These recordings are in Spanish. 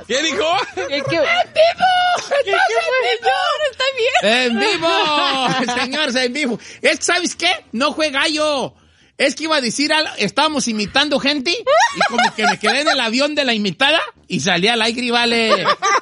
¿Qué dijo? ¡En vivo! ¿Está bien? ¡En vivo! Señores, en vivo. Es que, ¿sabes qué? No fue gallo. Es que iba a decir algo. Estábamos imitando gente y como que me quedé en el avión de la imitada y salí al aire y vale.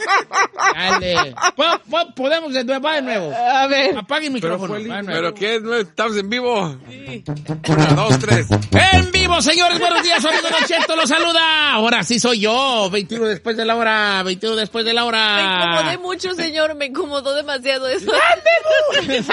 Podemos de nuevo. A ver. Apague el micrófono. ¿Pero qué? ¿No estamos en vivo? Sí. 1, 2, 3. En vivo, señores. Buenos días, su amigo Don Cheto lo saluda. Ahora sí soy yo. 21 después de la hora. 21 después de la hora. Me incomodé mucho, señor. Me incomodó demasiado eso. ¡En vivo!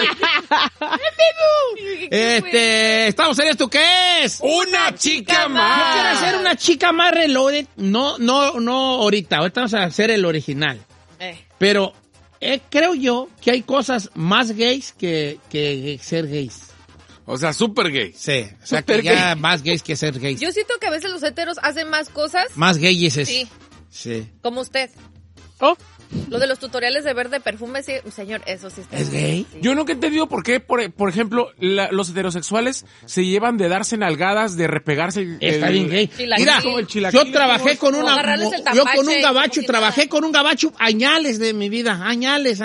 Estamos en esto. ¿Qué es? ¡Una chica más! Yo quiero hacer una chica más reloaded. No ahorita. Ahorita vamos a hacer el original. Pero creo yo que hay cosas más gays que ser gays. O sea, super gay. Sí. O sea, que ya más gays que ser gays. Yo siento que a veces los heteros hacen más cosas. Más gayes es. Sí. Como usted. Lo de los tutoriales de verde perfume, sí, señor, eso sí está. ¿Es gay? Sí. Yo nunca he entendido por qué, por ejemplo, los heterosexuales se llevan de darse nalgadas, de repegarse. Está bien gay. Mira, yo trabajé con un gabacho añales de mi vida, años.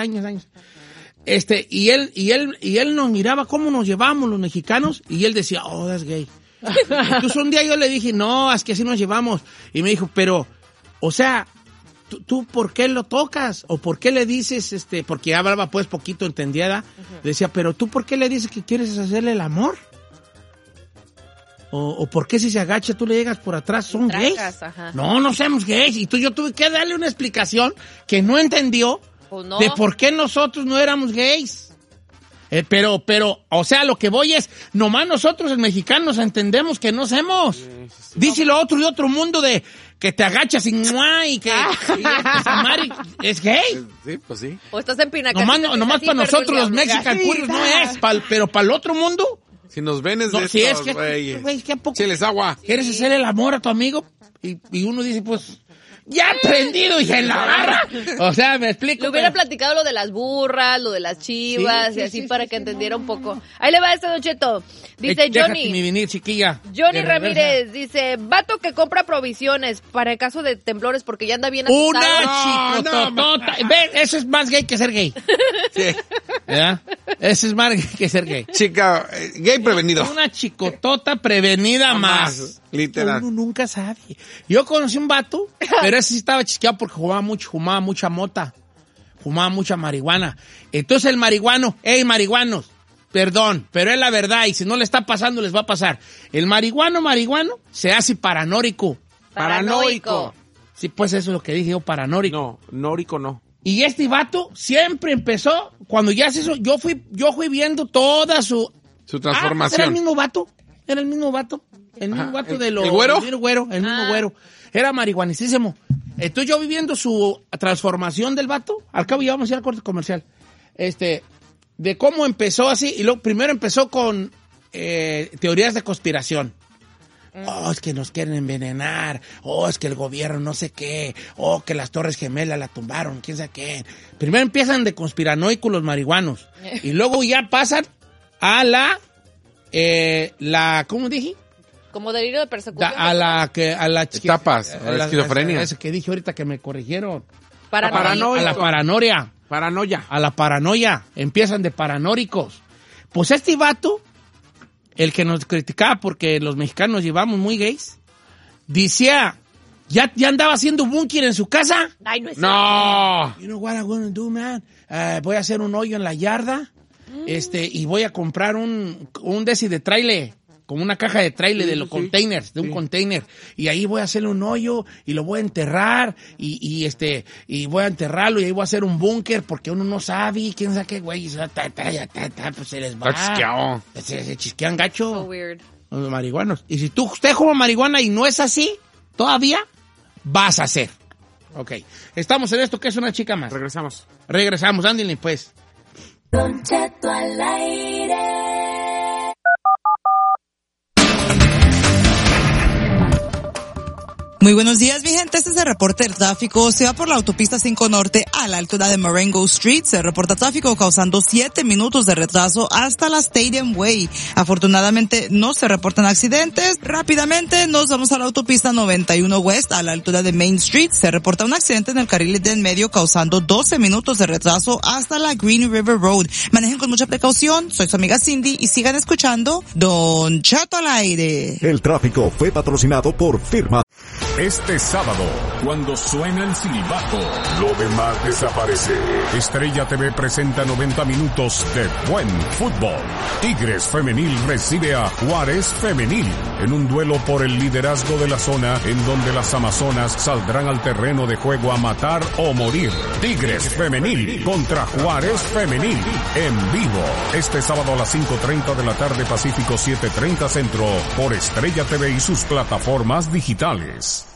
Y él nos miraba cómo nos llevamos los mexicanos y él decía, oh, es gay. Entonces un día yo le dije, no, es que así nos llevamos. Y me dijo, pero, o sea, ¿Tú por qué lo tocas? ¿O por qué le dices, porque hablaba pues poquito entendida? Decía, pero ¿tú por qué le dices que quieres hacerle el amor? ¿O por qué si se agacha tú le llegas por atrás? ¿Son gays? Ajá. No somos gays. Y yo tuve que darle una explicación que no entendió de por qué nosotros no éramos gays. Pero, o sea, lo que voy es, nomás nosotros, los mexicanos, entendemos que no somos. Dice lo otro y otro mundo de que te agachas y que es gay. Sí, pues sí. O estás en Pinacasita. Nomás para nosotros los Mexican Curious no es, pero para el otro mundo. Si nos ven es no, de si estos, es que, ¿a poco? Cheles agua. ¿Quieres hacer el amor a tu amigo? Y uno dice, pues, ya aprendido y en la barra. O sea, me explico. Le hubiera platicado lo de las burras, lo de las chivas y así para que entendiera un poco. Ahí le va Don Cheto. Dice Johnny. Mi venir, chiquilla. Johnny Ramírez dice, vato que compra provisiones para el caso de temblores porque ya anda bien asustado. Una chicotota. Ven, eso es más gay que ser gay. Sí. ¿Verdad? Eso es más gay que ser gay. Chica, gay prevenido. Una chicotota prevenida más. Literal. Uno nunca sabe. Yo conocí un vato, pero ese sí estaba chisqueado porque fumaba mucha mota. Fumaba mucha marihuana. Entonces el marihuano, marihuanos, perdón, pero es la verdad y si no le está pasando les va a pasar. El marihuano se hace paranoico. Paranoico. Sí, pues eso es lo que dije yo, paranoico. No, nórico no. Y este vato siempre empezó, cuando ya se hizo, yo fui viendo toda su transformación. ¿Era el mismo vato? El mismo vato de los... ¿El güero? El mismo güero. Era marihuanicísimo. Estoy yo viviendo su transformación del vato. Al cabo ya vamos a ir al corte comercial. De cómo empezó así. Y luego primero empezó con teorías de conspiración. Oh, es que nos quieren envenenar. Oh, es que el gobierno no sé qué. Oh, que las Torres Gemelas la tumbaron. Quién sabe qué. Primero empiezan de conspiranoicos los marihuanos. Y luego ya pasan a ¿cómo dije? Como delirio de persecución. Etapas, a la esquizofrenia. Eso que dije ahorita que me corrigieron. Paranoia. A la paranoia. A la paranoia. Empiezan de paranóricos. Pues este vato, el que nos criticaba porque los mexicanos llevamos muy gays, decía, ya andaba haciendo búnker en su casa. Ay, no es No. You know what I'm gonna do, man? Voy a hacer un hoyo en la yarda, y voy a comprar un de trailer, como una caja de trailer de los containers, de un container, y ahí voy a hacerle un hoyo y lo voy a enterrar y voy a enterrarlo y ahí voy a hacer un búnker porque uno no sabe, quién sabe qué, güey, pues se les va. Está chisqueado. Se chisquean gacho. So weird. Los marihuanos. Y si usted fuma marihuana y no es así, todavía vas a hacer. Ok. Estamos en esto que es una chica más. Regresamos, ándale pues. Don Cheto al aire. Muy buenos días, mi gente. Este es el reporte del tráfico. Se va por la autopista 5 Norte a la altura de Marengo Street. Se reporta tráfico causando 7 minutos de retraso hasta la Stadium Way. Afortunadamente no se reportan accidentes. Rápidamente nos vamos a la autopista 91 West a la altura de Main Street. Se reporta un accidente en el carril de en medio causando 12 minutos de retraso hasta la Green River Road. Manejen con mucha precaución. Soy su amiga Cindy y sigan escuchando Don Cheto al aire. El tráfico fue patrocinado por Firma. Este sábado, cuando suena el silbato, lo demás desaparece. Estrella TV presenta 90 minutos de buen fútbol. Tigres Femenil recibe a Juárez Femenil en un duelo por el liderazgo de la zona, en donde las amazonas saldrán al terreno de juego a matar o morir. Tigres Femenil contra Juárez Femenil en vivo. Este sábado a las 5:30 de la tarde Pacífico, 7:30 Centro, por Estrella TV y sus plataformas digitales.